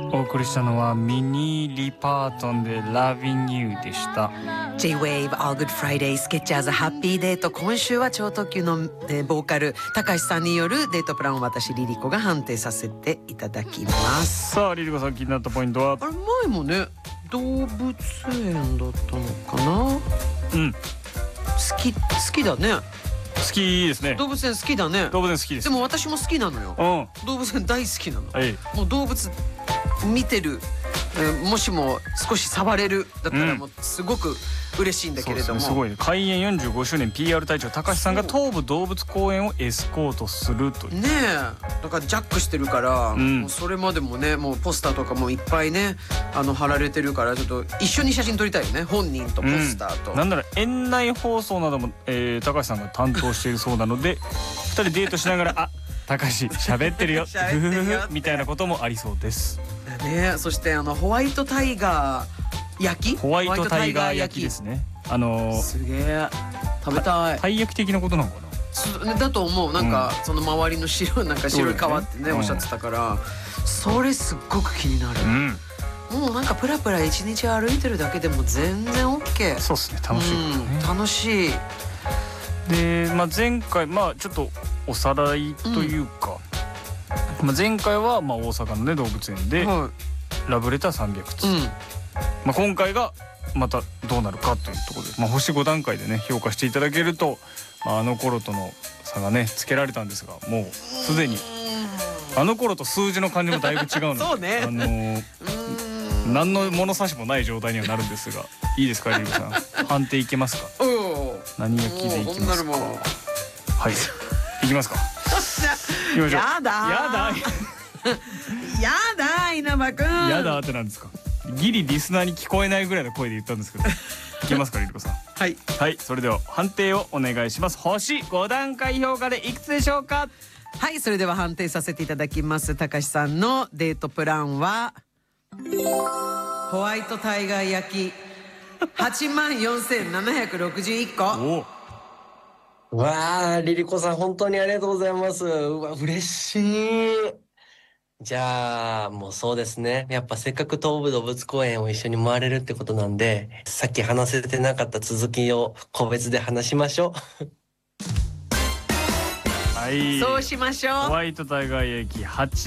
お送りしたのはミニリパートンで Loving You でした。 J-Wave All Good Friday スケッチャーズハッピーデート。今週は超特急の、ボーカルたかしさんによるデートプランを私リリコが判定させていただきます。 さあリリコさん、気になったポイントは？ あれ前もね動物園だったのかな。 うん、 好きだね。 好きですね。 動物園好きだね。 動物園好きです。 でも私も好きなのよ。 うん、 動物園大好きなの。 はい、 もう動物見てる、もしも少し触れるだったらもうすごく嬉しいんだけれども、 すごいね。開園45周年 PR 隊長たかしさんが東武動物公園をエスコートするというねえ、だからジャックしてるから、もうそれまでもねもうポスターとかもいっぱいね貼られてるから、ちょっと一緒に写真撮りたいよね、本人とポスターと、 なんなら園内放送なども、たかしさんが担当しているそうなので2人デートしながらあたかし喋ってるよみたいなこともありそうです。 ね、そしてホワイトタイガー焼き、 ホワイトタイガー焼きですね。 すげえ食べたい。 たい焼き的なことなのかな。 だと思う。なんか、その周りの白いなんか白い皮ってねおっしゃってたから、それすっごく気になる。もうなんかプラプラ一日歩いてるだけでも全然 OK。 そうですね、楽しいですね。 楽しい。 で、前回ちょっとおさらいというか、前回は大阪のね動物園でラブレター300通、今回がまたどうなるかというところで、星5段階でね評価していただけると、あの頃との差がねつけられたんですが、もうすでにあの頃と数字の感じもだいぶ違うのでそうね、 何の物差しもない状態にはなるんですが、いいですかリリコさん、判定いけますか？何焼きでいきますか？はい、いきますか。行きましょう。 やだ稲葉くん。 やだってなんですか？ギリリスナーに聞こえないぐらいの声で言ったんですけどいけますかリリコさん？はいはい、それでは判定をお願いします。星5段階評価でいくつでしょうか？ はい、それでは判定させていただきます。たかしさんのデートプランはホワイトタイガー焼き84,761個。 わあ、リリコさん本当にありがとうございます。うわ、嬉しい。じゃあ、もうそうですね。やっぱせっかく東武動物公園を一緒に回れるってことなんで、さっき話せてなかった続きを個別で話しましょう。 はい、 そうしましょう。 ホワイトタイガー焼き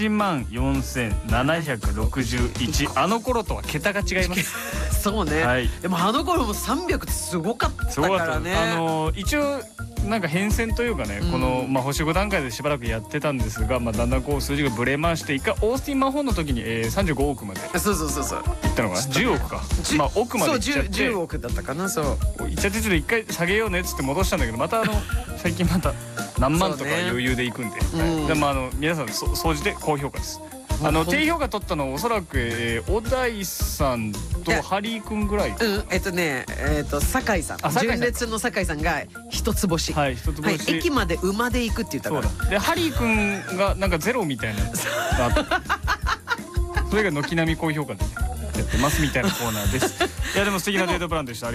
84,761。あの頃とは桁が違います。 そうね、 はい、 でもあの頃も300ってすごかったからね。 一応なんか変遷というかね、この、星5段階でしばらくやってたんですが、だんだんこう数字がブレまして一回オースティン魔法の時に、35億までそういったのかな。10億か、億までいっちゃって、 10億だったかな。そういっちゃってちょっと一回下げようねっつって戻したんだけど、また最近また何万とか余裕でいくんで、でも皆さん総じて高評価です。低評価取ったのはおそらく小田井さんとハリーくんぐらい。 酒井さん、純烈の酒井さんが一つ星。はい、一つ星。駅まで馬で行くって言ったから。 でハリーくんがなんかゼロみたいなのがあってそれが軒並み高評価でやってますみたいなコーナーです。いやでも素敵なデートプランでした。